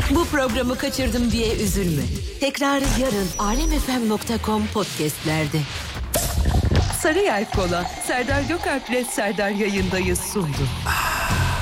Bu programı kaçırdım diye üzülme. Tekrarı yarın alemfm.com podcastlerde. Sarı Yelkola Serdar Gökalp'le Serdar yayındayız sundu.